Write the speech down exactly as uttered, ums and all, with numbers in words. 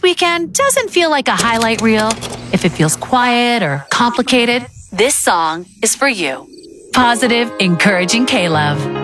weekend doesn't feel like a highlight reel, if it feels quiet or complicated, this song is for you. Positive, encouraging K-Love.